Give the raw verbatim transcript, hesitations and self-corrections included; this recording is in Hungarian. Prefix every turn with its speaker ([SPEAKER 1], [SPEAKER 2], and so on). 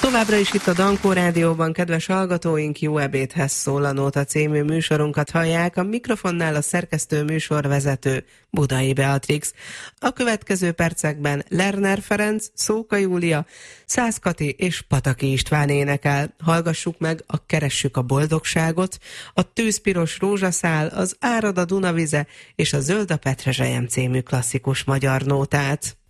[SPEAKER 1] Továbbra is itt a Dankó Rádióban, kedves hallgatóink, Jó ebédhez szól a Nóta című műsorunkat hallják, a mikrofonnál a szerkesztő műsorvezető Budai Beatrix. A következő percekben Lerner Ferenc, Szóka Júlia, Szász Kati és Pataki István énekel. Hallgassuk meg a Keressük a boldogságot, a Tűzpiros rózsaszál, az Árad a Dunavize és a Zöld a Petrezselyem című klasszikus magyar nótát.